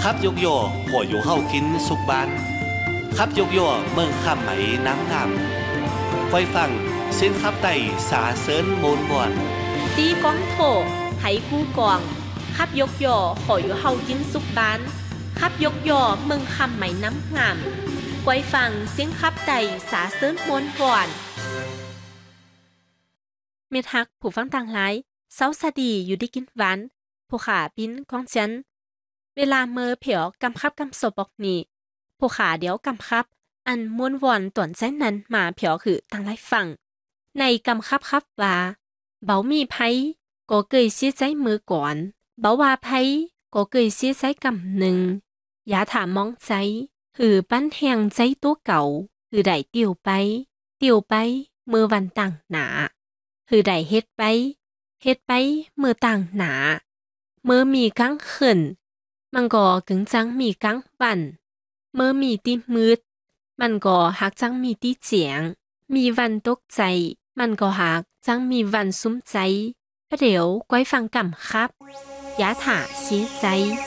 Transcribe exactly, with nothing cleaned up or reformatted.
ครับยกย่อหัวอยู่เฮากินสุกบานครับยกย่อเมืองข้ามไหมน้ำงามไว้ฟังเส้นครับไต่สาเสริญโมนก่อนตีก้องโถไหกู้กองครับยกย่อขออยู่เฮากินสุกบานครับยกย่อเมืองคำไหมน้ำงามไว้ฟังเสียงครับไต่สาเสริญโมนก่อนเมทักผู้ฟังต่างหลายเซาสดีอยู่ได้กินหวานผู้ขาปิ้นของฉันเวลาเมื่อเผียวกำคับกำศพบอกนี่ผู้ขาเดี๋ยวกำคับอันม้วนวอนต่วนใจนั้นมาเผียวคือต่างหลายฝั่งในกำคับครับว่าเบามีไผก็เกยเสียใจมือก่อนเบาว่าไผก็เกยเสียใจกำหนึ่งอย่าถามมองใจคือปั้นแหงใจตัวเก่าคือได้เตียวไปเตียวไปเมื่อวันต่างหนาคือได้เฮ็ดไปเฮ็ดไปเมื่อต่างหนาเมื่อมีกังขึ้นมันก็กึ่งจังมีกังวัน เมื่อมีตีมืดมันก็หักจังมีตีเจียงมีวันตกใจมันก็หักจังมีวันซุ้มใจประเดี๋ยวก้อยฟังกำครับอย่าถาเสียใจ